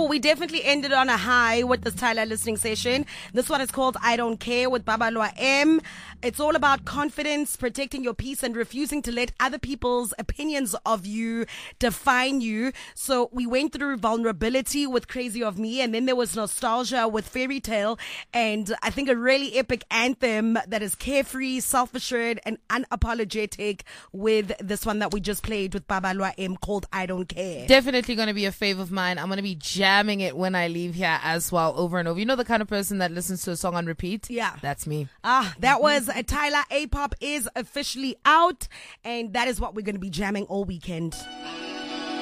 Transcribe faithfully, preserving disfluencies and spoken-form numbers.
we definitely ended on a high with this Tyler listening session. This one is called I Don't Care with Babalwa M. It's all about confidence, protecting your peace, and refusing to let other people's opinions of you define you. So we went through vulnerability with Crazy of Me, and then there was nostalgia with Fairy Tale, and I think a really epic anthem that is carefree, self-assured, and unapologetic with this one that we just played with Babalwa M called I Don't Care. Definitely going to be a fave of mine. I'm going to be jamming it when I leave here as well, over and over. You know the kind of person that listens to a song on repeat? Yeah. That's me. Ah, that was uh, Tyler. A-Pop is officially out, and that is what we're going to be jamming all weekend.